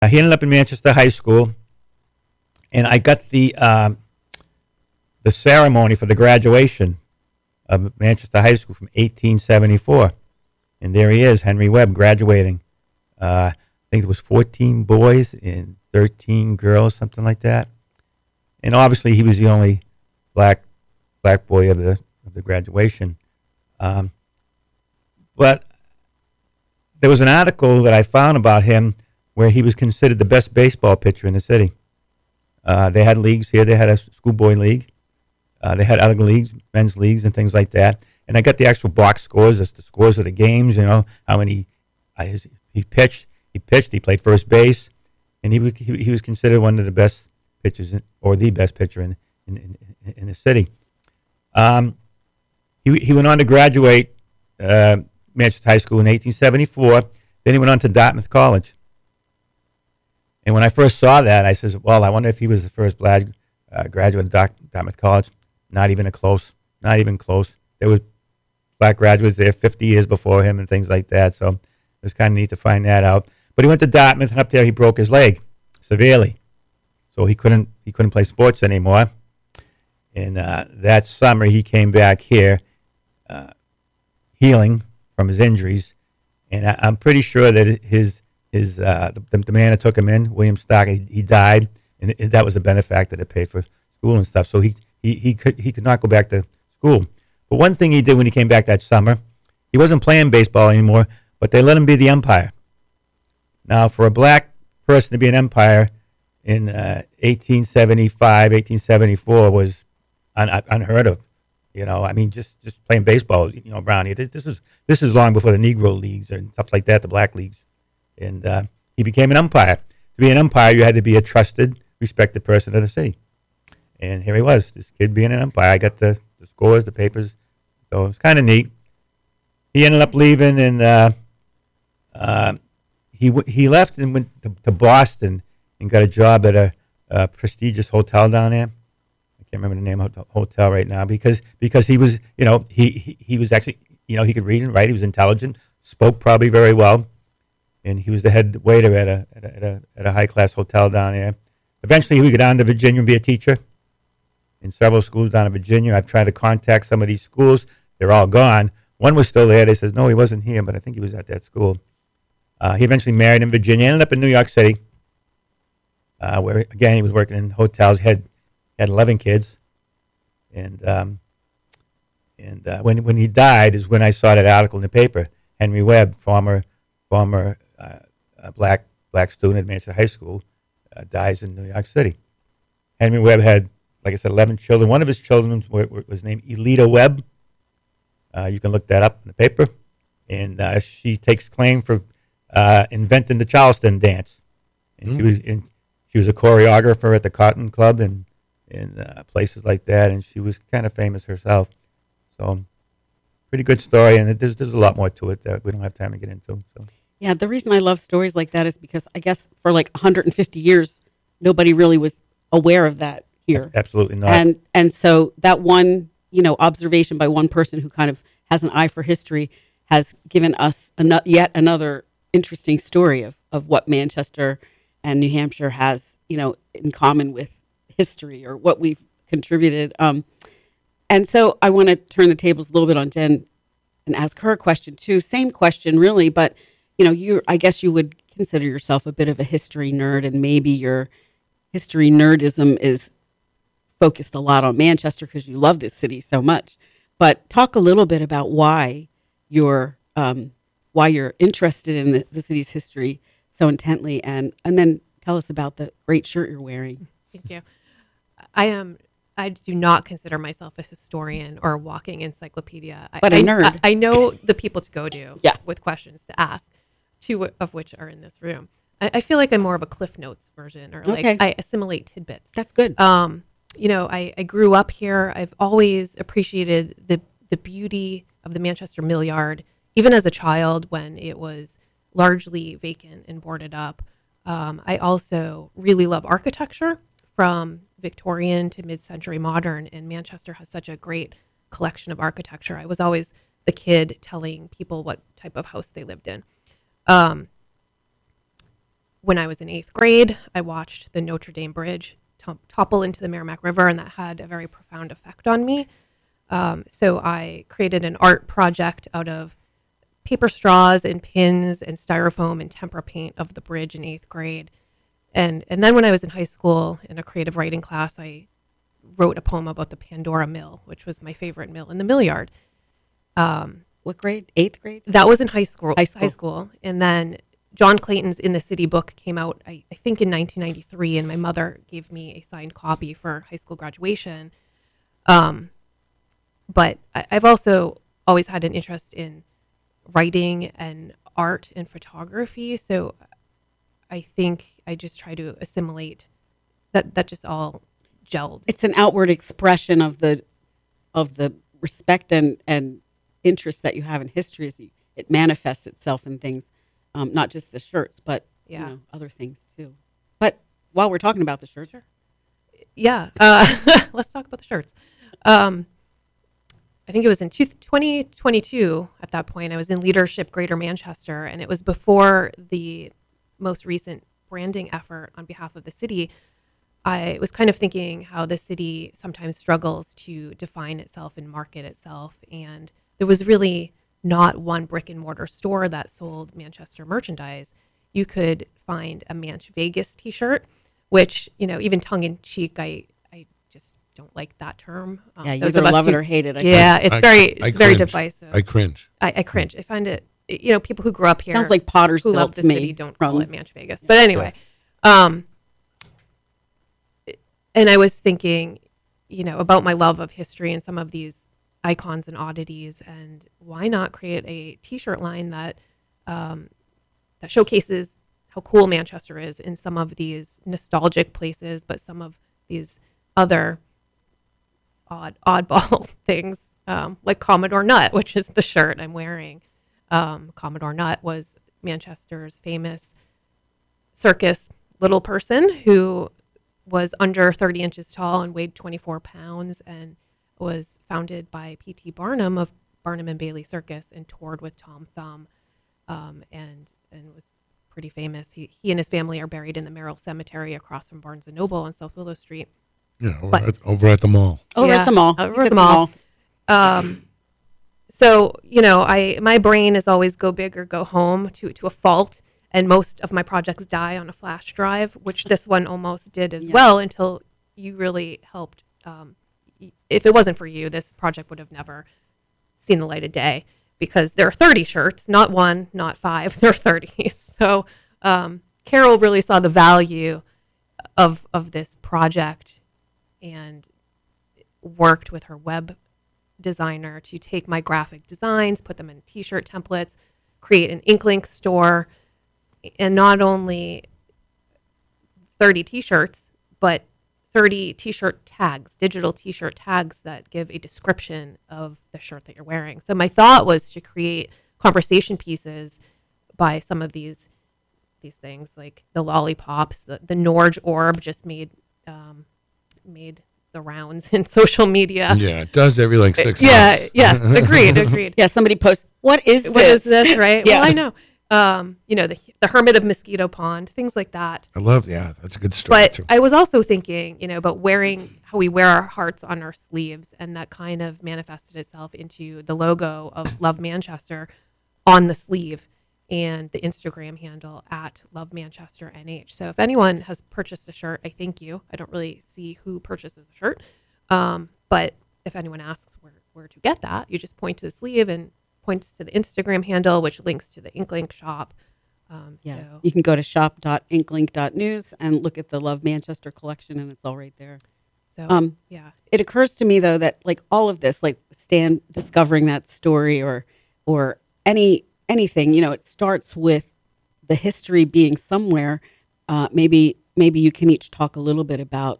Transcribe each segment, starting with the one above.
He ended up in Manchester High School, and I got the ceremony for the graduation of Manchester High School from 1874. And there he is, Henry Webb, graduating. I think it was 14 boys and 13 girls, something like that. And obviously, he was the only black boy of the graduation. But there was an article that I found about him where he was considered the best baseball pitcher in the city. They had leagues here. They had a schoolboy league. They had other leagues, men's leagues, and things like that. And I got the actual box scores, that's the scores of the games. You know how many he pitched. He played first base, and he was considered one of the best pitchers, or the best pitcher in the city. He went on to graduate Manchester High School in 1874. Then he went on to Dartmouth College. And when I first saw that, I said, well, I wonder if he was the first black graduate of Dartmouth College. Not even close. There were black graduates there 50 years before him and things like that. So it was kind of neat to find that out. But he went to Dartmouth, and up there he broke his leg severely. So he couldn't play sports anymore. And that summer he came back here healing from his injuries. And I'm pretty sure that the man that took him in, William Stark, he died, and that was a benefactor that paid for school and stuff. So he could not go back to school. But one thing he did when he came back that summer, he wasn't playing baseball anymore, but they let him be the umpire. Now, for a black person to be an umpire in 1875, 1874 was unheard of. You know, I mean, just playing baseball, you know, Brownie. This is long before the Negro leagues and stuff like that, the black leagues. And he became an umpire. To be an umpire, you had to be a trusted, respected person of the city. And here he was, this kid being an umpire. I got the scores, the papers, so it was kind of neat. He ended up leaving, and he left and went to Boston and got a job at a prestigious hotel down there. I can't remember the name of the hotel right now because he was, you know, he was actually, you know, he could read and write. He was intelligent, spoke probably very well, and he was the head waiter at a high class hotel down there. Eventually, he would go down to Virginia and be a teacher in several schools down in Virginia. I've tried to contact some of these schools. They're all gone. One was still there. They said, no, he wasn't here, but I think he was at that school. He eventually married in Virginia, ended up in New York City, where, again, he was working in hotels. He had 11 kids. And when he died is when I saw that article in the paper. Henry Webb, former black student at Manchester High School, dies in New York City. Henry Webb had, like I said, 11 children. One of his children was named Elida Webb. You can look that up in the paper. And she takes claim for inventing the Charleston dance. And she was a choreographer at the Cotton Club and places like that. And she was kind of famous herself. So pretty good story. And there's a lot more to it that we don't have time to get into. So. Yeah, the reason I love stories like that is because I guess for like 150 years, nobody really was aware of that here. Absolutely not. And so that one, you know, observation by one person who kind of has an eye for history has given us yet another interesting story of what Manchester and New Hampshire has, you know, in common with history or what we've contributed. And so I want to turn the tables a little bit on Jen and ask her a question too. Same question really, but you know, I guess you would consider yourself a bit of a history nerd, and maybe your history nerdism is focused a lot on Manchester because you love this city so much. But talk a little bit about why you're interested in the city's history so intently, and then tell us about the great shirt you're wearing. Thank you. I do not consider myself a historian or a walking encyclopedia. But a nerd. I know the people to go to Yeah. with questions to ask, two of which are in this room. I feel like I'm more of a Cliff Notes version, or like Okay. I assimilate tidbits. That's good. You know, I grew up here. I've always appreciated the beauty of the Manchester Mill Yard, even as a child when it was largely vacant and boarded up. I also really love architecture from Victorian to mid-century modern, and Manchester has such a great collection of architecture. I was always the kid telling people what type of house they lived in. when I was in 8th grade, I watched the Notre Dame Bridge topple into the Merrimack River, and that had a very profound effect on me. So I created an art project out of paper straws and pins and styrofoam and tempera paint of the bridge in 8th grade. And then when I was in high school in a creative writing class, I wrote a poem about the Pandora Mill, which was my favorite mill in the mill yard. What grade? 8th grade? That was in high school. High school. And then John Clayton's In the City book came out, I think, in 1993, and my mother gave me a signed copy for high school graduation. But I've also always had an interest in writing and art and photography, so I think I just try to assimilate that just all gelled. It's an outward expression of the respect and interest that you have in history. As it manifests itself in things, not just the shirts, but other things too. But while we're talking about the shirts, Sure. Let's talk about the shirts. I think it was in 2022 at that point. I was in Leadership Greater Manchester, and it was before the most recent branding effort on behalf of the city. I was kind of thinking how the city sometimes struggles to define itself and market itself. And there was really not one brick and mortar store that sold Manchester merchandise. You could find a Manch Vegas t-shirt, which, even tongue in cheek, I just don't like that term. You either love it or hate it. It's very divisive. I cringe. I cringe. I find it, people who grew up here. Sounds like Pottersville who love to the me. city don't call it Manch Vegas. But anyway, and I was thinking, about my love of history and some of these icons and oddities, and why not create a t-shirt line that that showcases how cool Manchester is in some of these nostalgic places, but some of these other oddball things, like Commodore Nutt, which is the shirt I'm wearing. Commodore Nutt was Manchester's famous circus little person who was under 30 inches tall and weighed 24 pounds, and was founded by P.T. Barnum of Barnum and Bailey Circus, and toured with Tom Thumb, and was pretty famous. He and his family are buried in the Merrill Cemetery across from Barnes & Noble on South Willow Street. Yeah, over at the mall. Over at the mall. Over at the mall. So, my brain is always go big or go home to a fault. And most of my projects die on a flash drive, which this one almost did as well, until you really helped. If it wasn't for you, this project would have never seen the light of day, because there are 30 shirts, not one, not five, there are 30. So Carol really saw the value of this project and worked with her web designer to take my graphic designs, put them in t-shirt templates, create an Inklink store, and not only 30 t-shirts, but 30 t-shirt tags, digital t-shirt tags that give a description of the shirt that you're wearing. So my thought was to create conversation pieces by some of these things, like the lollipops. The Norge orb just made the rounds in social media. Yeah, it does every 6 months. Yes, agreed. Yeah, somebody posts, what is this? What is this, right? Yeah. Well, I know. The Hermit of Mosquito Pond, things like that. I love, that's a good story But too. I was also thinking, about how we wear our hearts on our sleeves, and that kind of manifested itself into the logo of Love Manchester on the sleeve and the Instagram handle at Love Manchester NH. So if anyone has purchased a shirt, I thank you. I don't really see who purchases a shirt. But if anyone asks where to get that, you just point to the sleeve and points to the Instagram handle, which links to the Inklink shop. So You can go to shop.inklink.news and look at the Love Manchester collection, and it's all right there. So, It occurs to me, though, that all of this, Stan discovering that story or anything, it starts with the history being somewhere. Maybe you can each talk a little bit about,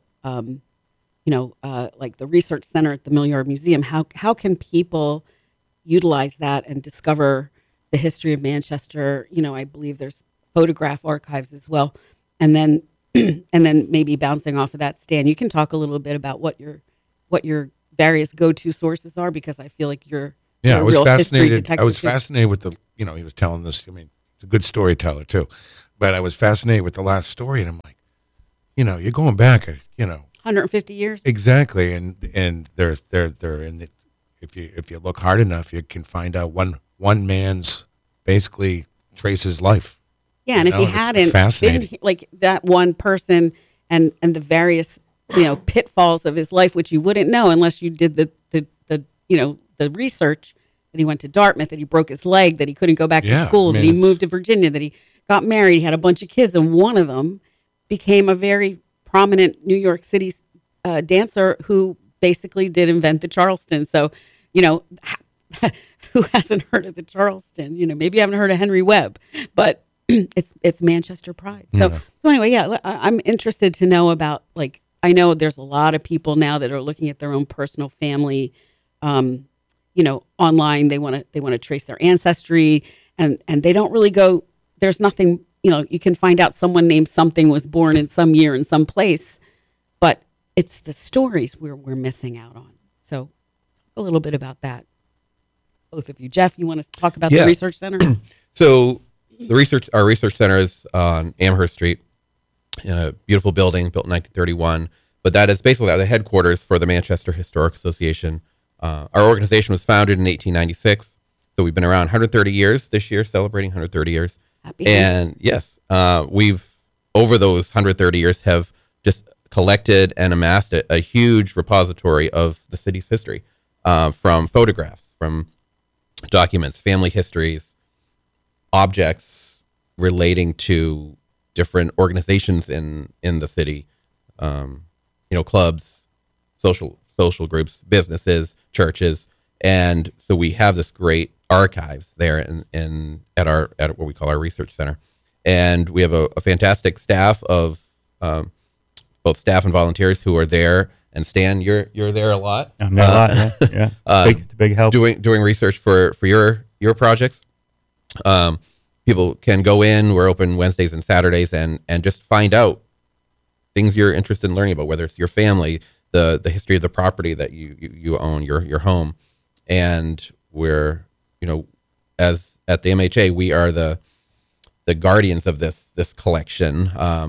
like the research center at the Mill Yard Museum. How can people utilize that and discover the history of Manchester? I believe there's photograph archives as well. And then maybe bouncing off of that, Stan, you can talk a little bit about what your various go-to sources are, because I feel like you're I was real history fascinated. detective I was too. fascinated with he was telling this. I mean, he's a good storyteller too. but I was fascinated with the last story, and I'm like, you're going back, 150 years. exactly, and they're in the, if you look hard enough, you can find out one man's basically trace his life. Yeah, and if he hadn't been like that one person and the various pitfalls of his life, which you wouldn't know unless you did the research, that he went to Dartmouth, that he broke his leg, that he couldn't go back to school, that he moved to Virginia, that he got married, he had a bunch of kids, and one of them became a very prominent New York City dancer who basically did invent the Charleston. So, who hasn't heard of the Charleston? Maybe you haven't heard of Henry Webb, but it's Manchester pride. So anyway, I'm interested to know about, like, I know there's a lot of people now that are looking at their own personal family, online. They want to trace their ancestry, and they don't really go. There's nothing. You can find out someone named something was born in some year in some place, but it's the stories we're missing out on. So a little bit about that. Both of you. Jeff, you want to talk about the research center? So our research center is on Amherst Street in a beautiful building built in 1931, but that is basically the headquarters for the Manchester Historic Association. Our organization was founded in 1896, so we've been around 130 years this year, celebrating 130 years. Happy. And yes, we've, over those 130 years, have just collected and amassed a huge repository of the city's history, from photographs, from documents, family histories, objects relating to different organizations in the city, clubs, social groups, businesses, churches, and so we have this great archives there at what we call our research center, and we have a fantastic staff of both staff and volunteers who are there. And Stan, you're there a lot. I'm there a lot. Yeah. It's a big help. Doing research for your projects. People can go in. We're open Wednesdays and Saturdays, and just find out things you're interested in learning about, whether it's your family, the history of the property that you own, your home, and we're as at the MHA, we are the guardians of this collection.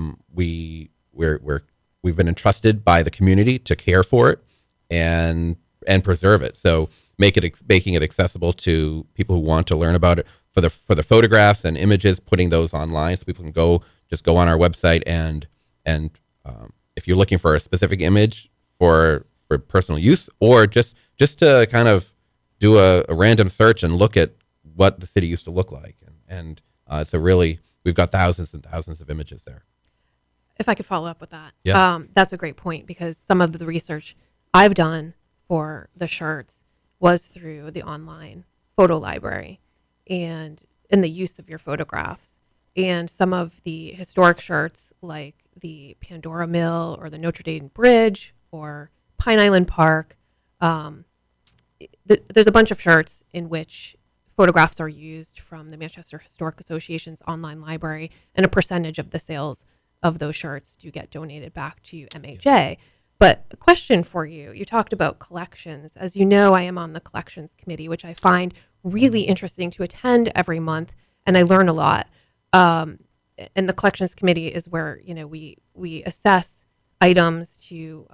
We've been entrusted by the community to care for it and preserve it. So making it accessible to people who want to learn about it, for the photographs and images, putting those online so people can go on our website and if you're looking for a specific image for personal use, or just to kind of do a random search and look at what the city used to look like. And we've got thousands and thousands of images there. If I could follow up with that. Yeah. That's a great point, because some of the research I've done for the shirts was through the online photo library and in the use of your photographs. And some of the historic shirts, like the Pandora Mill or the Notre Dame Bridge or Pine Island Park, there's a bunch of shirts in which photographs are used from the Manchester Historic Association's online library, and a percentage of the sales of those shirts do get donated back to MHA. But a question for you. You talked about collections. As you know, I am on the collections committee, which I find really interesting to attend every month, and I learn a lot. And the collections committee is where, we assess items to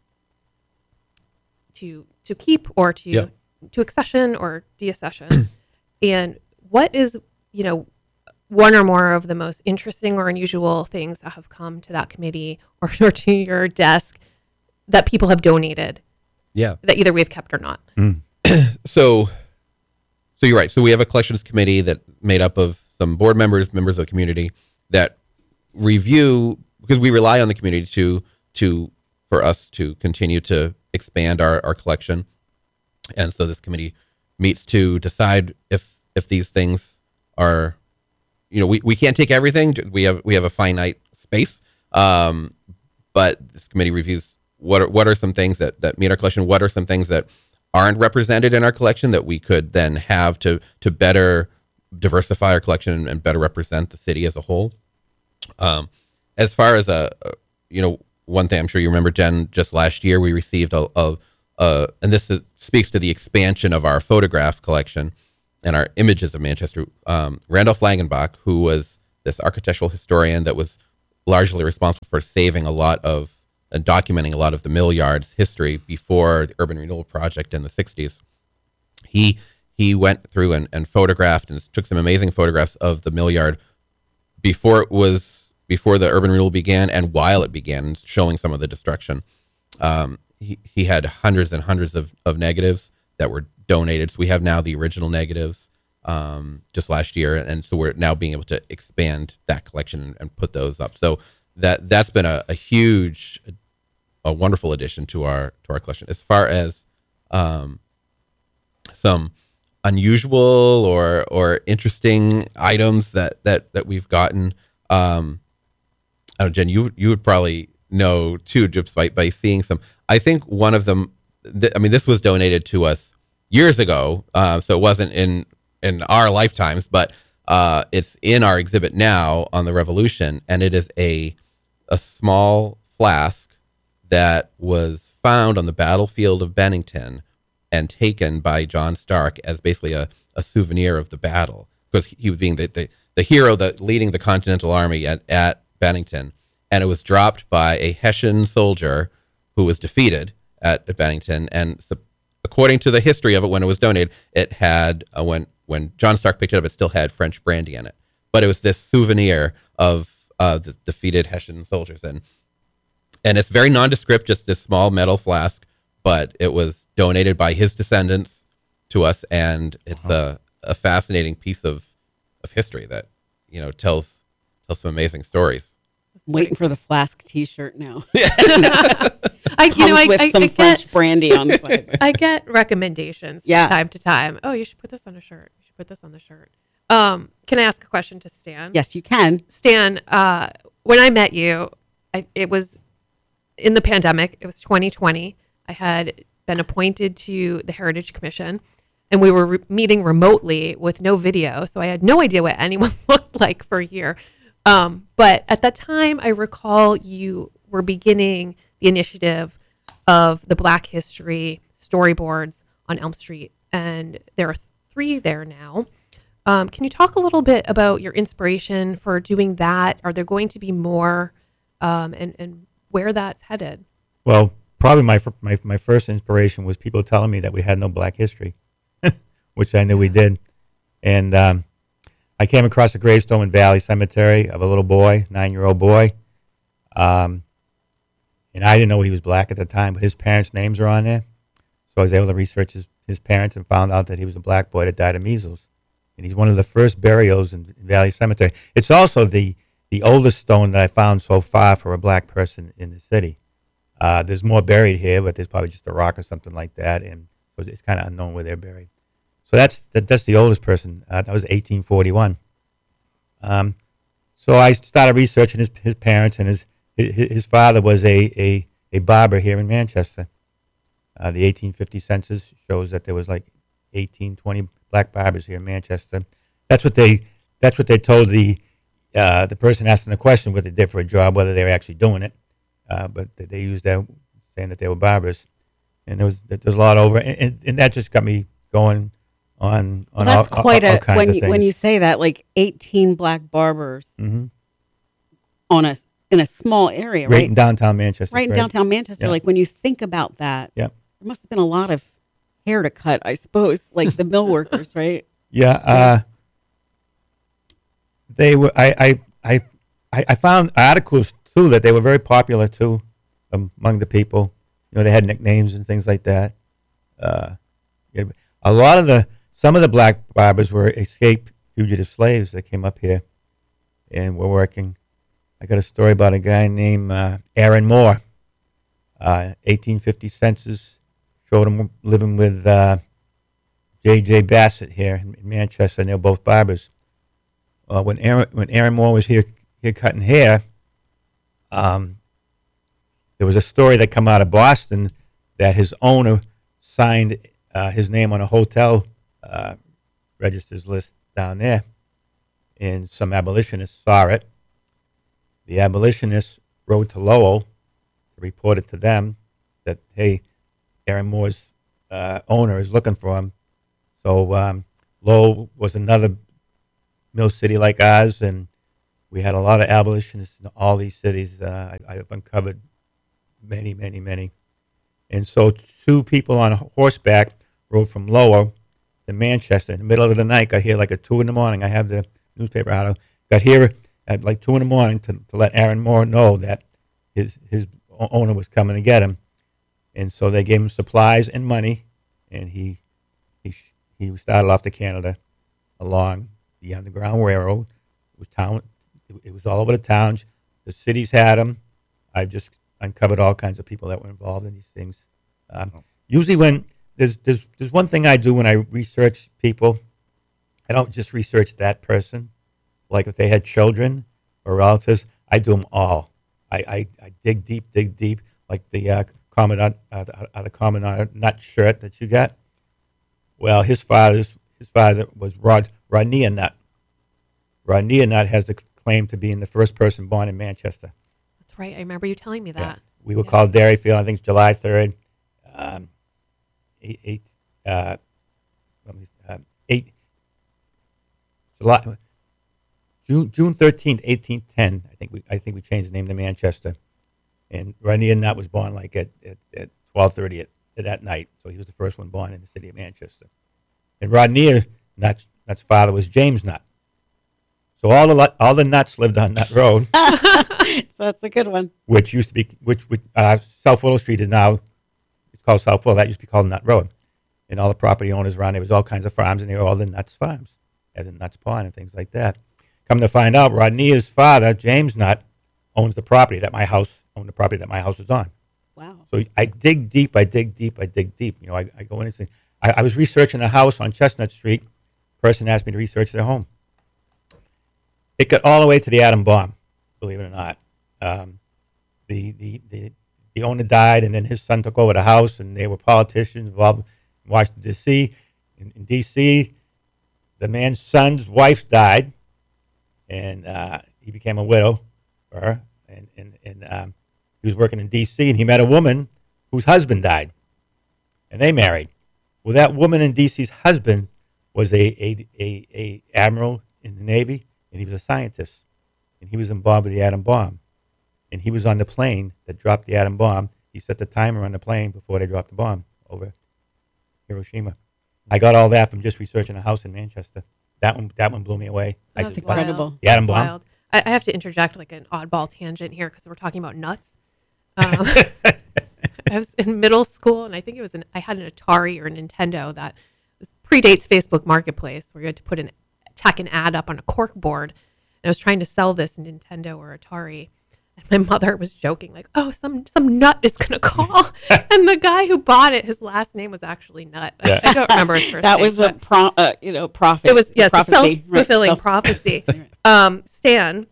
keep or to accession or deaccession. And what is, one or more of the most interesting or unusual things that have come to that committee or to your desk that people have donated? Yeah. That either we have kept or not. So you're right. So we have a collections committee that made up of some board members of the community that review, because we rely on the community for us to continue to expand our collection. And so this committee meets to decide if these things are, we can't take everything. We have a finite space. But this committee reviews what are some things that meet our collection, what are some things that aren't represented in our collection that we could then have to better diversify our collection and better represent the city as a whole. As far as one thing I'm sure you remember, Jen, just last year we received and this speaks to the expansion of our photograph collection and our images of Manchester. Randolph Langenbach, who was this architectural historian that was largely responsible for saving a lot of and documenting a lot of the mill yard's history before the urban renewal project in the 60s. He went through and photographed and took some amazing photographs of the mill yard before the urban renewal began and while it began, showing some of the destruction. He had hundreds and hundreds of negatives that were donated. So we have now the original negatives just last year, and so we're now being able to expand that collection and put those up. So that's been a huge, a wonderful addition to our collection. As far as some unusual or interesting items that we've gotten, I don't know, Jen, you would probably know too, just by seeing some. I think one of them, this was donated to us years ago, so it wasn't in our lifetimes, but it's in our exhibit now on the Revolution, and it is a small flask that was found on the battlefield of Bennington and taken by John Stark as basically a souvenir of the battle, because he was being the hero leading the Continental Army at Bennington, and it was dropped by a Hessian soldier who was defeated at Bennington. And so, according to the history of it, when it was donated, it had when John Stark picked it up, it still had French brandy in it, but it was this souvenir of the defeated Hessian soldiers, and it's very nondescript, just this small metal flask, but it was donated by his descendants to us, and it's a fascinating piece of history that tells some amazing stories. I'm waiting for the flask T-shirt now. I with some French brandy on the side. I get recommendations from time to time. Oh, you should put this on a shirt. You should put this on the shirt. Can I ask a question to Stan? Yes, you can. Stan, when I met you, it was in the pandemic. It was 2020. I had been appointed to the Heritage Commission, and we were meeting remotely with no video, so I had no idea what anyone looked like for a year. But at that time, I recall you were beginning the initiative of the Black History storyboards on Elm Street, and there are 3 there now. Can you talk a little bit about your inspiration for doing that? Are there going to be more, and where that's headed? Well, probably my first inspiration was people telling me that we had no Black history, which I knew we did. And I came across a gravestone in Valley Cemetery of a little boy, 9-year-old boy. And I didn't know he was Black at the time, but his parents' names are on there. So I was able to research his parents and found out that he was a Black boy that died of measles. And he's one of the first burials in Valley Cemetery. It's also the oldest stone that I found so far for a Black person in the city. There's more buried here, but there's probably just a rock or something like that, and so it's kind of unknown where they're buried. So that's the oldest person. That was 1841. So I started researching his parents, and his father was a barber here in Manchester. The 1850 census shows that there was like 20 Black barbers here in Manchester. That's what they told the person asking the question what they did for a job, whether they were actually doing it. But they used that, saying that they were barbers, and there's a lot over, and that just got me going on. Well, that's quite all kinds of things. when you say that, like 18 Black barbers in a small area, right in downtown Manchester. Right in downtown Manchester. Yeah. Like when you think about that, yeah, there must have been a lot of hair to cut, I suppose, like the mill workers, right? Yeah. They were. I found articles too that they were very popular too among the people. They had nicknames and things like that. Some of the Black barbers were escaped fugitive slaves that came up here and were working. I got a story about a guy named Aaron Moore. 1850 census showed him living with J.J. Bassett here in Manchester, and they were both barbers. When Aaron Moore was here cutting hair, there was a story that come out of Boston that his owner signed his name on a hotel registers list down there, and some abolitionists saw it. The abolitionists rode to Lowell to report it to them that, hey, Aaron Moore's owner is looking for him. So Lowell was another mill city like ours, and We had a lot of abolitionists in all these cities. I've uncovered many, many, many. And so two people on horseback rode from Lowell to Manchester in the middle of the night. Got here like at 2 a.m. I have the newspaper out. Got here at like 2 a.m. to let Aaron Moore know that his owner was coming to get him. And so they gave him supplies and money, and he started off to Canada along the Underground Railroad. It was all over the towns. The cities had him. I've just uncovered all kinds of people that were involved in these things. Usually, when there's one thing I do when I research people, I don't just research that person. Like if they had children or relatives, I do them all. I dig deep, like the Commandant Nut shirt that you got. Well, his father was Rodney Nutt. Rodney Nutt has the claim to being the first person born in Manchester. That's right. I remember you telling me that. Yeah. We were called Dairyfield. I think it's July 3rd. June 13th, 1810. I think we changed the name to Manchester. And Rodney Nutt was born like at 12:30 at that night. So he was the first one born in the city of Manchester. And Rodney Nutt's father was James Nutt. So all the Nuts lived on Nutt Road, So that's a good one. which used to be South Willow Street is now, it's called South Willow. That used to be called Nutt Road. And all the property owners around there was all kinds of farms, and they were all the Nuts farms, as in Nuts Pond and things like that. Come to find out, Rodney's father, James Nutt, owns the property that my house is on. Wow. So I dig deep. I go in and say, I was researching a house on Chestnut Street. Person asked me to research their home. It got all the way to the atom bomb, believe it or not. The owner died, and then his son took over the house, and they were politicians involved in Washington, D.C. In D.C., the man's son's wife died, and he became a widower, and he was working in D.C., and he met a woman whose husband died, and they married. Well, that woman in D.C.'s husband was a admiral in the Navy, and he was a scientist, and he was involved with the atom bomb, and he was on the plane that dropped the atom bomb. He set the timer on the plane before they dropped the bomb over Hiroshima. I got all that from just researching a house in Manchester. That one blew me away. I That's said, "Wow." incredible. The atom That's bomb. wild. I have to interject like an oddball tangent here because we're talking about nuts. I was in middle school, and I think I had an Atari or a Nintendo that predates Facebook Marketplace, where you had to tack an ad up on a cork board. And I was trying to sell this Nintendo or Atari, and my mother was joking like, "Oh, some nut is gonna call," and the guy who bought it, his last name was actually Nut. Yeah. I don't remember his first That name. was a prophet. It was, yes, a prophecy. self-fulfilling Right. prophecy. Stan,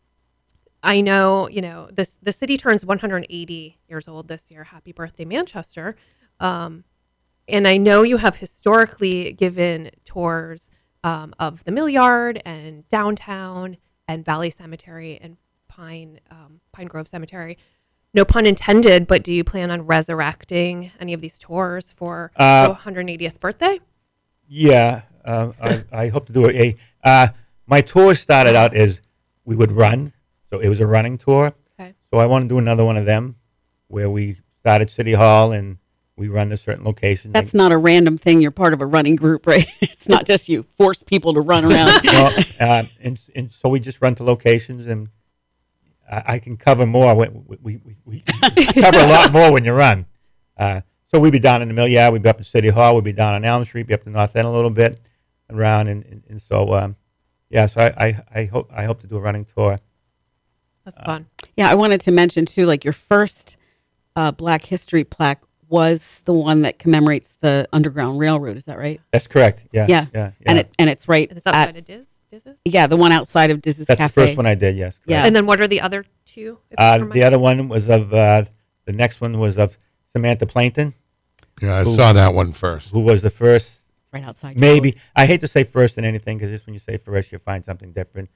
I know, the city turns 180 years old this year. Happy birthday, Manchester. And I know you have historically given tours of the Mill Yard and downtown and Valley Cemetery and Pine Grove Cemetery. No pun intended, but do you plan on resurrecting any of these tours for the 180th birthday? Yeah, I hope to do it. My tour started out as we would run, so it was a running tour. Okay. So I want to do another one of them where we start at City Hall and we run to certain locations. That's not a random thing. You're part of a running group, right? It's not just you force people to run around. And so we just run to locations, and I can cover more. We cover a lot more when you run. So we'd be down in the Mill Yard, we'd be up at City Hall, we'd be down on Elm Street, be up to North End a little bit, around, and so So I hope to do a running tour. That's fun. Yeah, I wanted to mention too, like your first Black History plaque was the one that commemorates the Underground Railroad. Is that right? That's correct. Yeah. Yeah. And it's right. And it's outside of Diz's? Yeah, the one outside of Diz's That's Cafe. the first one I did. Yes. Correct. Yeah. And then what are the other two? if you remind The me? other one was of the next one was of Samantha Plankton, Yeah, I saw that one first. who was the first. right outside. Maybe I hate to say first in anything because just when you say first, you find something different.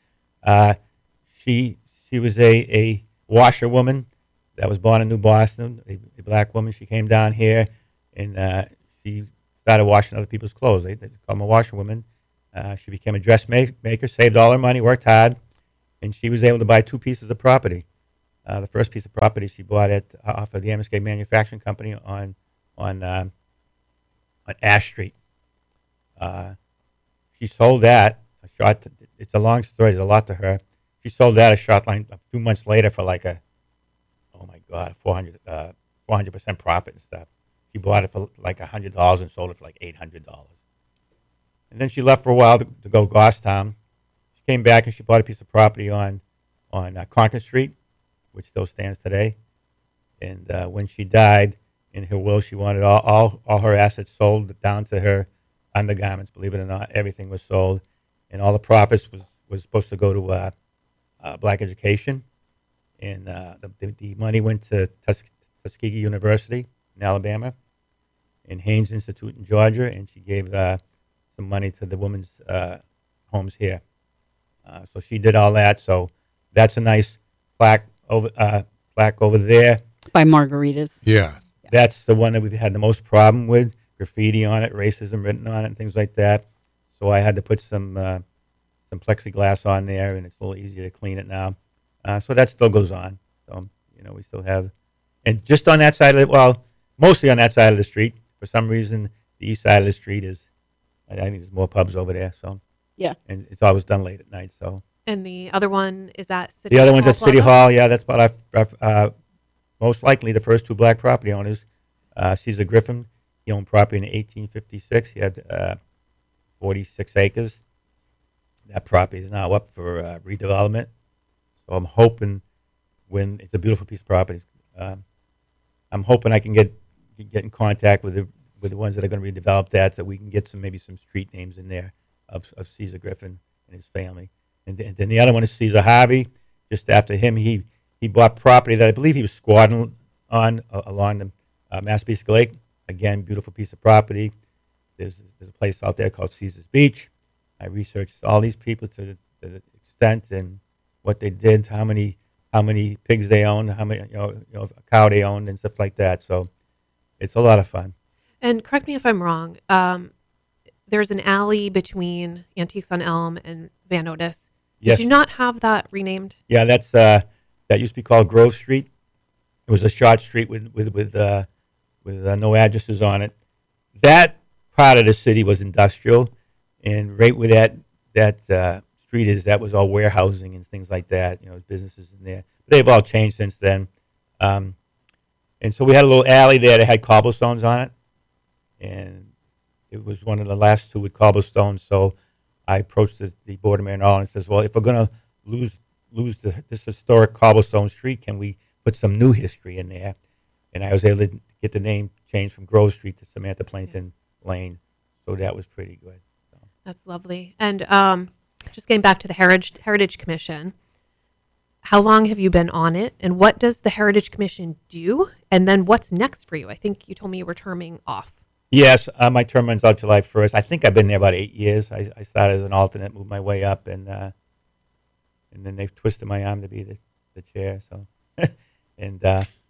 She was a washerwoman that was born in New Boston, a black woman. She came down here and she started washing other people's clothes. They call them a washerwoman. She became a dressmaker, saved all her money, worked hard, and she was able to buy 2 pieces of property. The first piece of property she bought off of the MSK Manufacturing Company on Ash Street. She sold that a short. It's a long story. There's a lot to her. She sold that a short line 2 months later for like oh my God, 400% profit and stuff. She bought it for like $100 and sold it for like $800. And then she left for a while to go to Goffstown. She came back and she bought a piece of property on Concord Street, which still stands today. And when she died, in her will, she wanted all her assets sold down to her undergarments. Believe it or not, everything was sold, and all the profits was supposed to go to black education. And the money went to Tuskegee University in Alabama, and Haynes Institute in Georgia, and she gave some money to the women's homes here. So she did all that. So that's a nice plaque over there. By Margaritas. Yeah. That's the one that we've had the most problem with. Graffiti on it, racism written on it, and things like that. So I had to put some plexiglass on there, and it's a little easier to clean it now. So that still goes on. So we still have, and just on that side of it, well, mostly on that side of the street. For some reason, the east side of the street is, I think there's more pubs over there. So Yeah. and it's always done late at night. So And the other one is at City the other one's Hall at City Plaza? Hall. Yeah, that's about most likely the first 2 black property owners. Caesar Griffin, he owned property in 1856. He had 46 acres. That property is now up for redevelopment. So I'm hoping when it's a beautiful piece of property, I'm hoping I can get in contact with the ones that are going to be redeveloped so we can get maybe some street names in there of Caesar Griffin and his family. And then the other one is Caesar Harvey. Just after him, he bought property that I believe he was squatting on along the Massapequa Lake. Again, beautiful piece of property. There's a place out there called Caesar's Beach. I researched all these people to the extent and what they did, how many pigs they owned, how many a cow they owned, and stuff like that. So it's a lot of fun. And correct me if I'm wrong. There's an alley between Antiques on Elm and Van Otis. Yes. Did you not have that renamed? Yeah, that's that used to be called Grove Street. It was a short street with no addresses on it. That part of the city was industrial, and right where that street is, that was all warehousing and things like that. Businesses in there. But they've all changed since then. And so we had a little alley there that had cobblestones on it, and it was one of the last 2 with cobblestones. So I approached the board of mayor and all and says, well, if we're going to lose this historic cobblestone street, can we put some new history in there? And I was able to get the name changed from Grove Street to Samantha Plankton Lane. So that was pretty good. So. That's lovely. And just getting back to the Heritage Commission, how long have you been on it? And what does the Heritage Commission do? And then what's next for you? I think you told me you were terming off. Yes, my term runs out July 1st. I think I've been there about 8 years. I started as an alternate, moved my way up, and then they twisted my arm to be the chair. So, and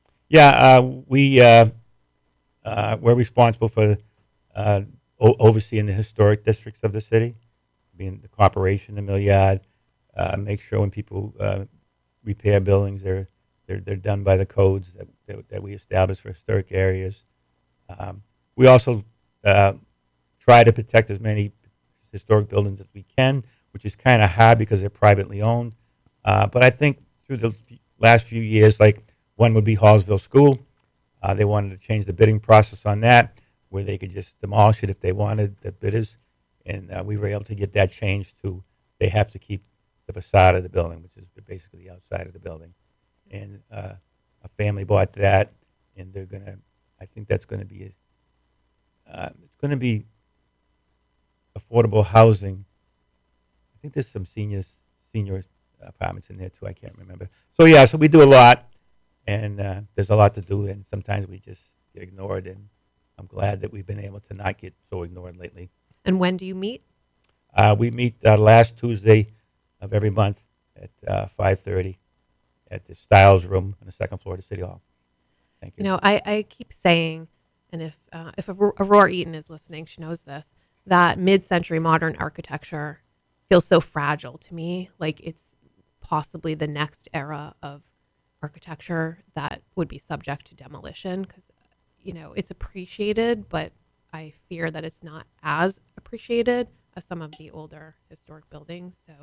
we're responsible for overseeing the historic districts of the city, being the corporation, the mill yard. Make sure when people repair buildings, they're done by the codes that we establish for historic areas. We also try to protect as many historic buildings as we can, which is kind of hard because they're privately owned. But I think through the last few years, like one would be Hallsville School. They wanted to change the bidding process on that, where they could just demolish it if they wanted, the bidders. And we were able to get that changed to they have to keep the facade of the building, which is basically the outside of the building. And a family bought that, and I think that's going to be it's going to be affordable housing. I think there's some senior apartments in there too. I can't remember. So we do a lot, and there's a lot to do, and sometimes we just get ignored. And I'm glad that we've been able to not get so ignored lately. And when do you meet? We meet last Tuesday of every month at 5:30 at the Styles Room on the second floor of the City Hall. Thank you. I keep saying, and if Aurora Eaton is listening, she knows this, that mid-century modern architecture feels so fragile to me. Like it's possibly the next era of architecture that would be subject to demolition because, it's appreciated, but I fear that it's not as appreciated as some of the older historic buildings. So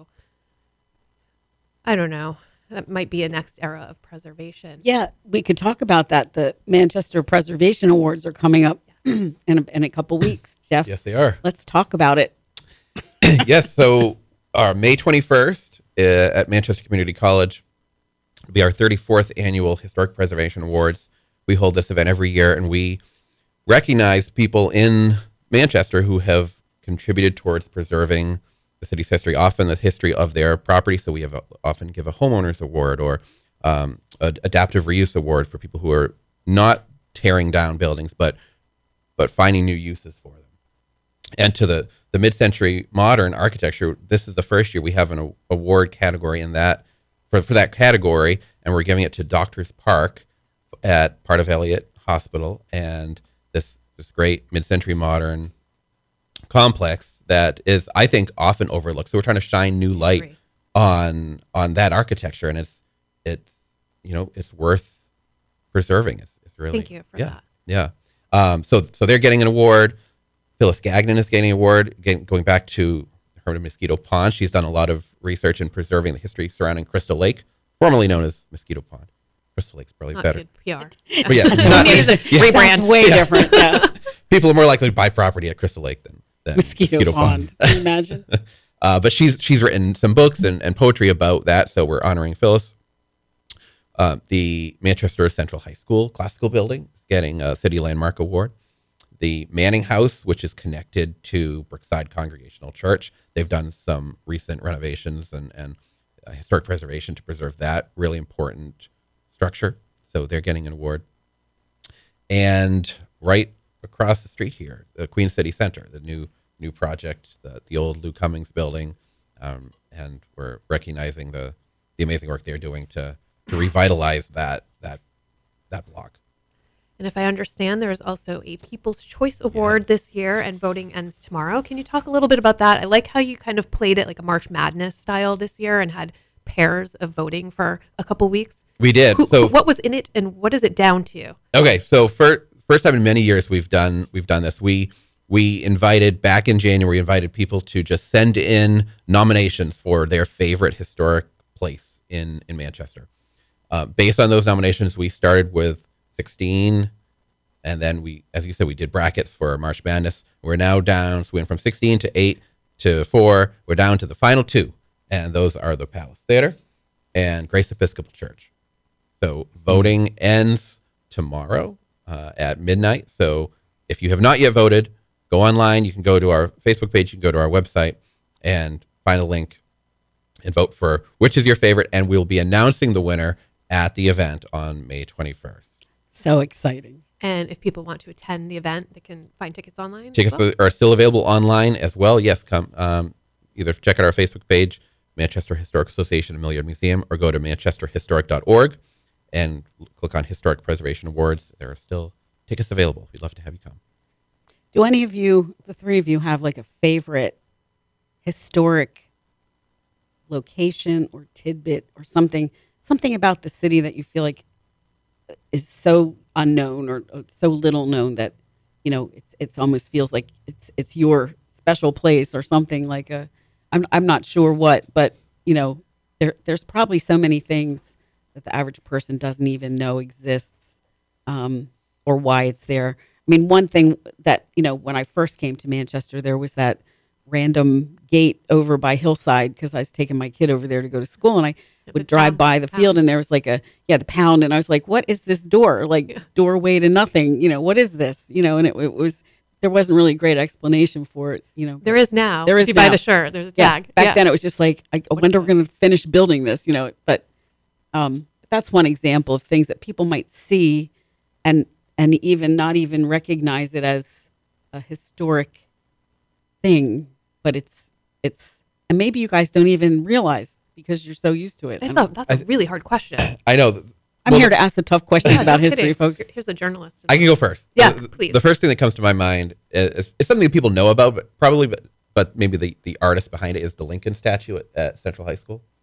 I don't know. That might be a next era of preservation. Yeah, we could talk about that. The Manchester Preservation Awards are coming up in a couple weeks. Jeff, Yes, they are. let's talk about it. Yes. So our May 21st at Manchester Community College will be our 34th annual Historic Preservation Awards. We hold this event every year, and we recognize people in Manchester who have contributed towards preserving the city's history, often the history of their property. So we often give a homeowners award or adaptive reuse award for people who are not tearing down buildings, but finding new uses for them. And to the mid-century modern architecture, this is the first year we have an award category in that for that category, and we're giving it to Doctors Park at part of Elliott Hospital, and this great mid-century modern complex that is, I think, often overlooked. So we're trying to shine new light on that architecture, and it's worth preserving. It's really, Thank you for that. Yeah. So they're getting an award. Phyllis Gagnon is getting an award. Again, going back to Herman Mosquito Pond, she's done a lot of research in preserving the history surrounding Crystal Lake, formerly known as Mosquito Pond. Crystal Lake's probably Not better. good PR. But yeah, We needed to rebrand. Sounds way different. Yeah. people are more likely to buy property at Crystal Lake than Mosquito Pond. Can you imagine? But she's written some books and poetry about that, so we're honoring Phyllis. The Manchester Central High School Classical Building is getting a City Landmark Award. The Manning House, which is connected to Brookside Congregational Church, they've done some recent renovations and historic preservation to preserve that really important structure. So they're getting an award. And right across the street here, the Queen City Center, the new project, the old Lou Cummings building, and we're recognizing the amazing work they're doing to revitalize that block. And if I understand, there's also a People's Choice Award this year, and voting ends tomorrow. Can you talk a little bit about that? I like how you kind of played it like a March Madness style this year and had pairs of voting for a couple weeks. We did. What was in it, and what is it down to? Okay, so first time in many years we've done this. We invited back in January, people to just send in nominations for their favorite historic place in Manchester. Based on those nominations, we started with 16, and then we, as you said, we did brackets for March Madness. We're now down, so we went from 16 to 8 to 4. We're down to the final 2, and those are the Palace Theater and Grace Episcopal Church. So voting ends tomorrow at midnight. So if you have not yet voted, go online. You can go to our Facebook page. You can go to our website and find a link and vote for which is your favorite, and we'll be announcing the winner at the event on May 21st. So exciting. And if people want to attend the event, they can find tickets online. Tickets are still available online as well. Yes, come either check out our Facebook page, Manchester Historic Association and Milliard Museum, or go to manchesterhistoric.org and click on Historic Preservation Awards. There are still tickets available. We'd love to have you come. Do any of you, the three of you, have like a favorite historic location or tidbit or something about the city that you feel like is so unknown or so little known that, it's almost feels like it's your special place or something like I'm not sure what, but there's probably so many things that the average person doesn't even know exists, or why it's there. I mean, one thing that, when I first came to Manchester, there was that random gate over by Hillside because I was taking my kid over there to go to school, and I would drive by the field, and there was like the pound, and I was like, what is this door? Doorway to nothing, what is this? And it was, there wasn't really a great explanation for it, There is now. There is if you buy now. the shirt, there's a Yeah, tag. back then it was just like, when are we going to finish building this, but that's one example of things that people might see and even not even recognize it as a historic thing, but it's and maybe you guys don't even realize because you're so used to it. That's a really hard question. I know. I'm here to ask the tough questions Yeah, about no history, kidding. folks. Here's the journalist. I can go first. Yeah, The- please. The first thing that comes to my mind is something that people know about, but maybe the artist behind it is the Lincoln statue at Central High School.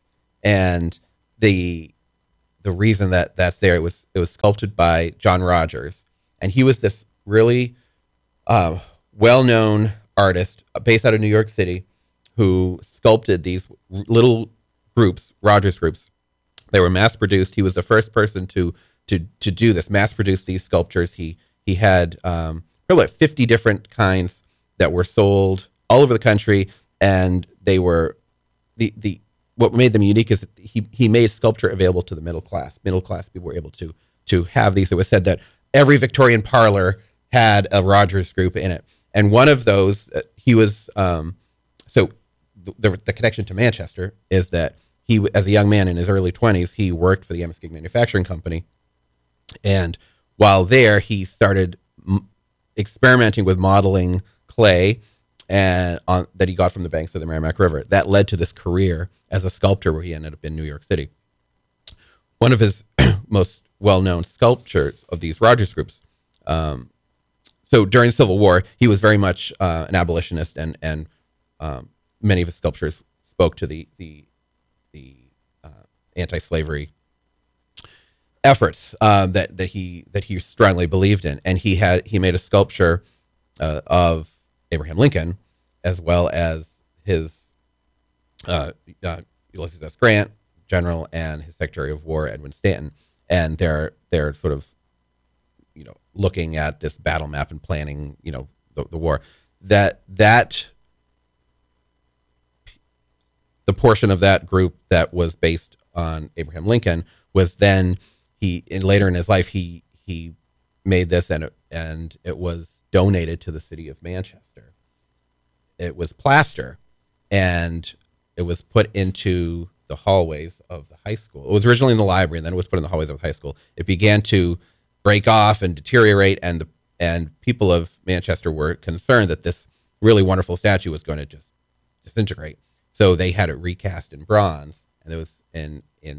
and the reason that that's there, it was sculpted by John Rogers, and he was this really well-known artist based out of New York City who sculpted these little groups, Rogers groups. They were mass-produced. He was the first person to do this, mass-produce these sculptures. He had probably like 50 different kinds that were sold all over the country, and they were the what made them unique is that he made sculpture available to the middle class. Middle class people were able to have these. It was said that every Victorian parlor had a Rogers group in it, and one of those he was. So the connection to Manchester is that he, as a young man in his early 20s, he worked for the Muskeg Manufacturing Company, and while there, he started experimenting with modeling clay and that he got from the banks of the Merrimack River. That led to this career as a sculptor where he ended up in New York City. One of his most well-known sculptures of these Rogers groups. So during the Civil War, he was very much an abolitionist, and many of his sculptures spoke to the anti-slavery efforts that he strongly believed in. And he made a sculpture of Abraham Lincoln, as well as his Ulysses S. Grant, General, and his Secretary of War, Edwin Stanton. And they're sort of, looking at this battle map and planning, the war. That the portion of that group that was based on Abraham Lincoln was then later in his life he made this, and it was donated to the city of Manchester. It was plaster, and it was put into the hallways of the high school. It was originally in the library, and then it was put in the hallways of the high school. It began to break off and deteriorate, and people of Manchester were concerned that this really wonderful statue was going to just disintegrate. So they had it recast in bronze, and it was in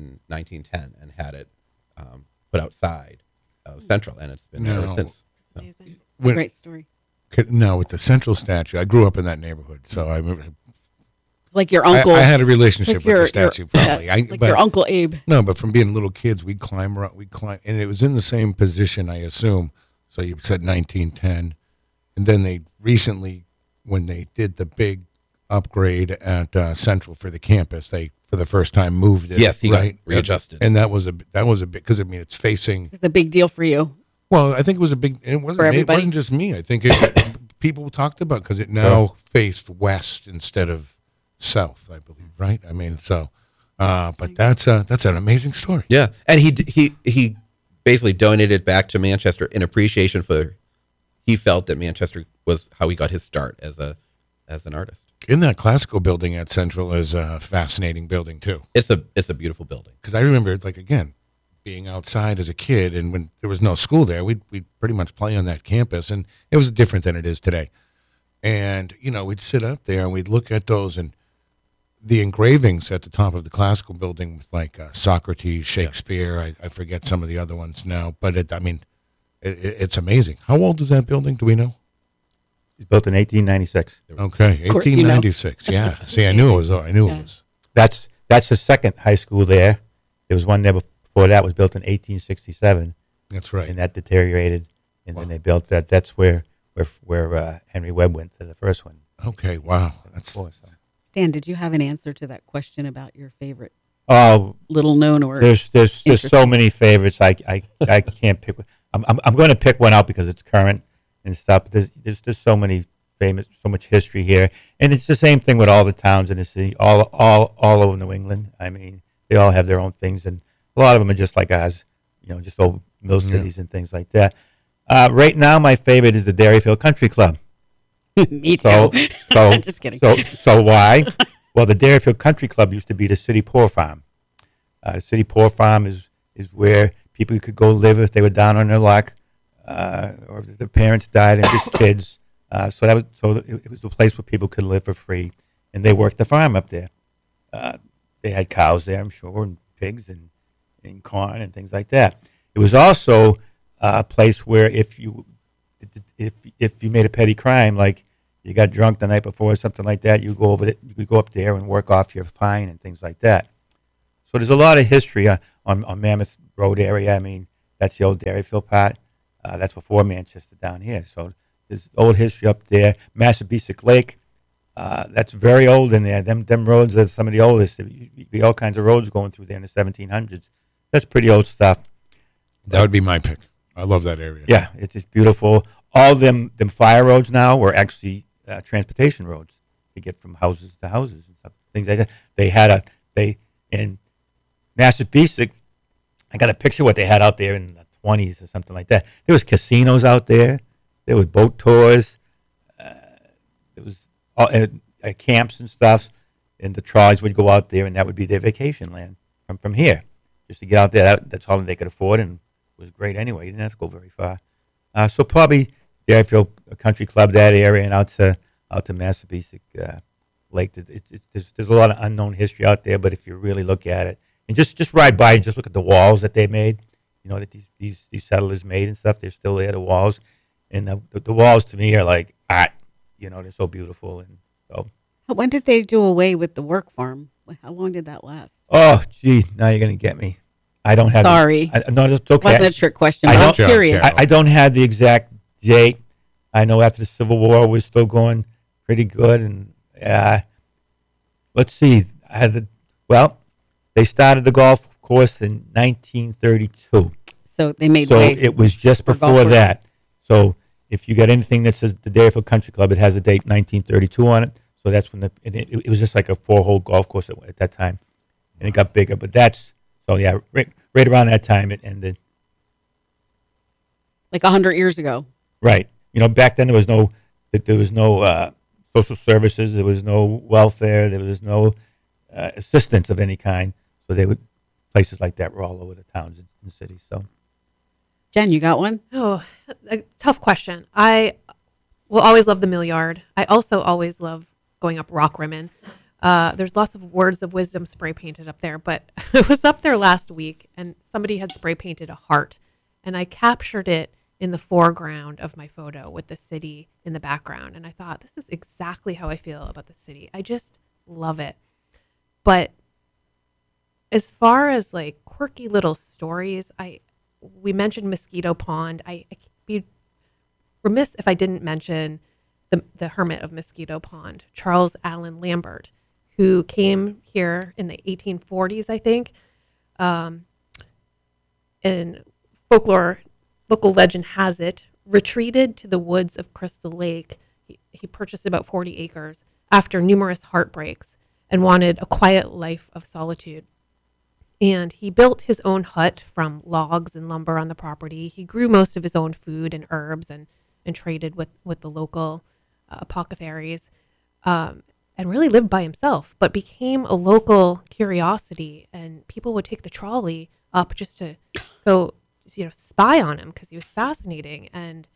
1910, and had it put outside of Central, and it's been there ever since. So. Amazing. When- Great story. Now, with the Central statue, I grew up in that neighborhood, so I It's like your uncle. I had a relationship it's like with your- the statue, your- probably. yeah, it's like your Uncle Abe. No, but from being little kids, we'd climb, and it was in the same position, I assume. So you said 1910, and then they recently, when they did the big upgrade at Central for the campus, they for the first time moved it. Yes, he got right, readjusted. and that was a bit because it's facing. It's a big deal for you. Well, I think it was a big. It For wasn't. It everybody? wasn't just me. I think people talked about because it now faced west instead of south. I believe, right? I mean, so. But that's an amazing story. Yeah, and he basically donated it back to Manchester in appreciation for. He felt that Manchester was how he got his start as an artist. In that classical building at Central is a fascinating building too. It's a beautiful building. Because I remember, like, again, being outside as a kid, and when there was no school there, we'd pretty much play on that campus, and it was different than it is today. And we'd sit up there and we'd look at those, and the engravings at the top of the classical building with like Socrates, Shakespeare. I forget some of the other ones now, but it's amazing. How old is that building? Do we know? It's built in 1896. Okay, Of course you know. 1896. Yeah. See, I knew it was. I knew it was. That's the second high school there. There was one there before that was built in 1867, That's right. and that deteriorated, and then they built that. That's where Henry Webb went to the first one. Okay. Wow. That's Before, so. Stan, did you have an answer to that question about your favorite Oh, little known or there's so Interesting. many favorites. I can't pick. I'm going to pick one out because it's current and stuff. There's so many famous, so much history here, and it's the same thing with all the towns in the city, all over New England. I mean, they all have their own things, and a lot of them are just like ours, just old mill cities and things like that. Right now, my favorite is the Dairyfield Country Club. Me too. So Just kidding. So why? Well, the Dairyfield Country Club used to be the City Poor Farm. The City Poor Farm is where people could go live if they were down on their luck, or if their parents died and just kids. So it was a place where people could live for free, and they worked the farm up there. They had cows there, I'm sure, and pigs and corn and things like that. It was also a place where if you made a petty crime, like you got drunk the night before or something like that, you could go up there and work off your fine and things like that. So there's a lot of history on Mammoth Road area. I mean, that's the old Dairyfield part. That's before Manchester down here. So there's old history up there. Massabesic Lake, that's very old in there. Them roads are some of the oldest. There used to be all kinds of roads going through there in the 1700s. That's pretty old stuff. That would be my pick. I love that area. Yeah, it's just beautiful. All them fire roads now were actually transportation roads to get from houses to houses and stuff, things like that. They in Massabesic, I got a picture of what they had out there in the 20s or something like that. There was casinos out there. There was boat tours. There was camps and stuff. And the trolleys would go out there, and that would be their vacation land from here. Just to get out there, that's all they could afford, and it was great anyway. You didn't have to go very far. So probably Dairyfield Country Club, that area, and out to Massabesic Lake. There's a lot of unknown history out there, but if you really look at it, and just ride by and just look at the walls that they made, that these settlers made and stuff, they're still there, the walls. And the walls to me are like art, they're so beautiful. And so. When did they do away with the work farm? How long did that last? Oh, gee, now you're going to get me. I don't have. Sorry. No, it's okay. Wasn't a trick question, I but I'm don't- curious. I don't have the exact date. I know after the Civil War it was still going pretty good, and let's see. They started the golf course in 1932, So they made so way. it was just for golf before course. that. So if you got anything that says the Dairyfield Country Club, it has a date 1932 on it. So that's when it was just like a 4-hole golf course at that time, and it got bigger. But right around that time it ended. Like 100 years ago. Right. Back then there was no social services, there was no welfare, there was no assistance of any kind. So places like that were all over the towns and cities. So Jen, you got one? Oh, a tough question. I will always love the Mill Yard. I also always love going up Rock Rimmon. There's lots of words of wisdom spray painted up there, but I was up there last week and somebody had spray painted a heart, and I captured it in the foreground of my photo with the city in the background. And I thought, this is exactly how I feel about the city. I just love it. But as far as like quirky little stories, we mentioned Mosquito Pond. I'd be remiss if I didn't mention the hermit of Mosquito Pond, Charles Allen Lambert, who came here in the 1840s, I think. In folklore, local legend has it, retreated to the woods of Crystal Lake. He purchased about 40 acres after numerous heartbreaks and wanted a quiet life of solitude. And he built his own hut from logs and lumber on the property. He grew most of his own food and herbs and traded with the local apothecaries and really lived by himself, but became a local curiosity. And people would take the trolley up just to go, spy on him because he was fascinating. And,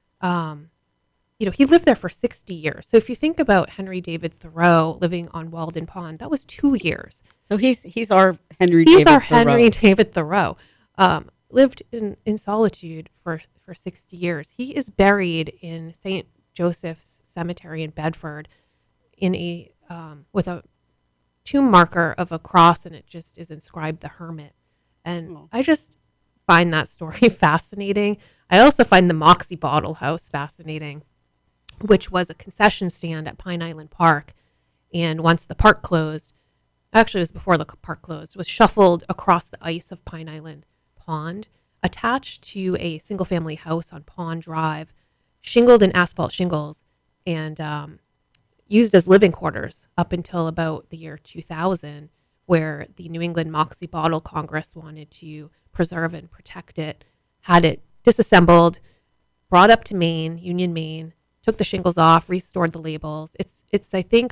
he lived there for 60 years. So if you think about Henry David Thoreau living on Walden Pond, that was 2 years. So he's our Henry He's David our Thoreau. Henry David Thoreau. Lived in solitude for 60 years. He is buried in St. Joseph's Cemetery in Bedford in a with a tomb marker of a cross, and it just is inscribed "The Hermit." And I just find that story fascinating. I also find the Moxie Bottle House fascinating, which was a concession stand at Pine Island Park. And once the park closed, actually it was before the park closed, was shuffled across the ice of Pine Island Pond, attached to a single-family house on Pond Drive, shingled in asphalt shingles, and used as living quarters up until about the year 2000, where the New England Moxie Bottle Congress wanted to preserve and protect it, had it disassembled, brought up to Maine, Union, Maine, took the shingles off, restored the labels. It's I think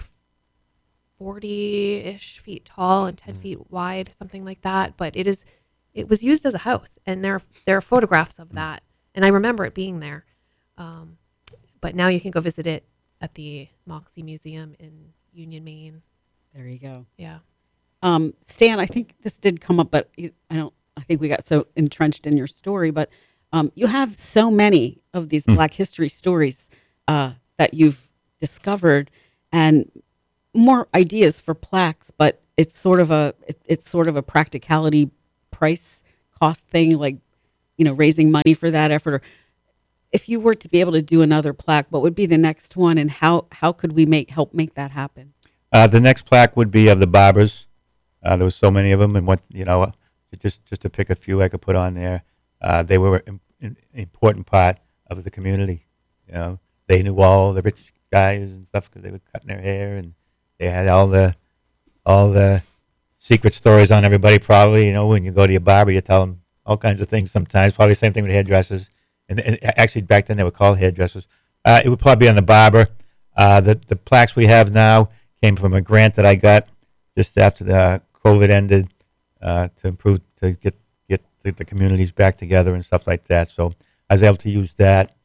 40-ish feet tall and 10 feet wide, something like that. But it was used as a house, and there are photographs of that. And I remember it being there. But now you can go visit it at the Moxie Museum in Union, Maine. There you go. Yeah. Stan, I think this did come up, but I think we got so entrenched in your story, but you have so many of these Black history stories that you've discovered and more ideas for plaques, but it's sort of a practicality price cost thing, like, raising money for that effort. Or if you were to be able to do another plaque, what would be the next one, and how could we help make that happen? The next plaque would be of the barbers. There was so many of them, and just to pick a few I could put on there. They were an important part of the community. They knew all the rich guys and stuff because they were cutting their hair, and they had all the secret stories on everybody. Probably, when you go to your barber, you tell them all kinds of things. Sometimes, probably the same thing with hairdressers. And actually, back then they were called hairdressers. It would probably be on the barber. The plaques we have now came from a grant that I got just after the COVID ended to get the communities back together and stuff like that. So I was able to use that,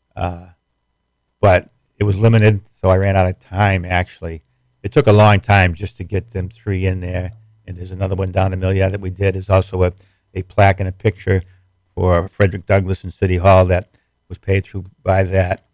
but it was limited, so I ran out of time. Actually, it took a long time just to get them 3 in there. And there's another one down in Milia that we did. There's also a plaque and a picture for Frederick Douglass in City Hall that was paid through by that.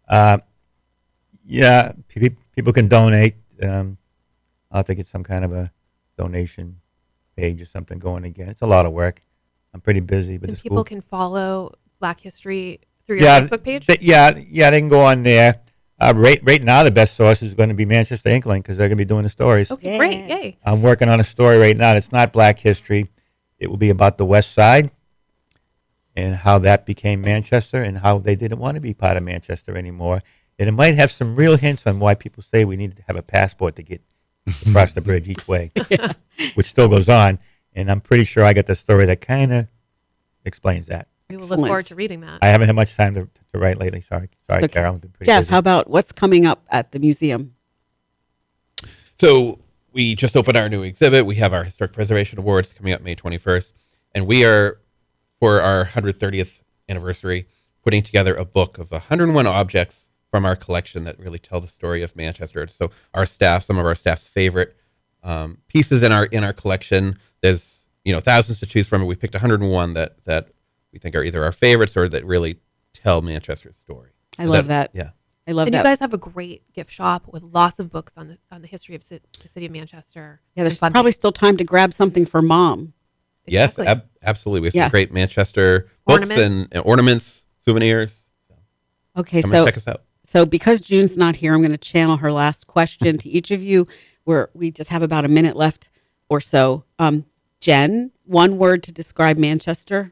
People can donate. I'll have to get some kind of a donation page or something going again. It's a lot of work. I'm pretty busy, but And the people school, can follow Black History through your Facebook page? they can go on there. Right now, the best source is going to be Manchester Inkling because they're going to be doing the stories. Okay, Yeah. great. Yay. I'm working on a story right now. It's not Black history. It will be about the West Side and how that became Manchester and how they didn't want to be part of Manchester anymore. And it might have some real hints on why people say we need to have a passport to get across the bridge each way, which still goes on. And I'm pretty sure I got the story that kind of explains that. We will Excellent. look forward to reading that. I haven't had much time to write lately. Sorry, Okay. Carol. I've been pretty Jeff, busy. how about what's coming up at the museum? So we just opened our new exhibit. We have our Historic Preservation Awards coming up May 21st. And we are, for our 130th anniversary, putting together a book of 101 objects from our collection that really tell the story of Manchester. So some of our staff's favorite pieces in our collection. There's thousands to choose from. We picked 101 that we think are either our favorites or that really tell Manchester's story. I love that. Yeah. I love And that. you guys have a great gift shop with lots of books on the history of the city of Manchester. Yeah, there's And fun probably things. still time to grab something for mom. Yes, Exactly. absolutely. We have Yeah. some great Manchester books Ornaments. and ornaments, souvenirs. Okay, Come so and check us out. So because June's not here, I'm going to channel her last question to each of you. We just have about a minute left or so. Jen, one word to describe Manchester.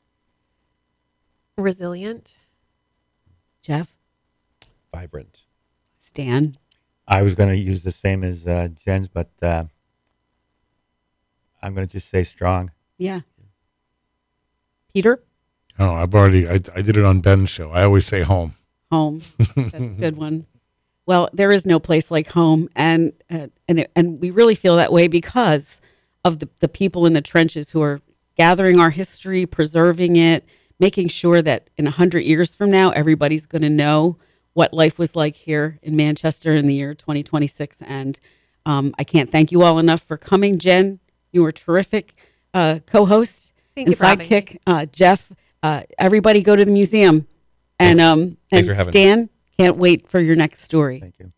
Resilient. Jeff, Vibrant. Stan, I was going to use the same as Jen's, but I'm going to just say strong. yeah. Peter, Oh, I did it on Ben's show. I always say home. home. That's a good one. Well, there is no place like home, and we really feel that way because of the people in the trenches who are gathering our history, preserving it, making sure that in 100 years from now, everybody's going to know what life was like here in Manchester in the year 2026. And I can't thank you all enough for coming. Jen, you were terrific co-host Thank and you for having me. sidekick. Jeff, everybody go to the museum. And Thanks for having me. Stan, can't wait for your next story. Thank you.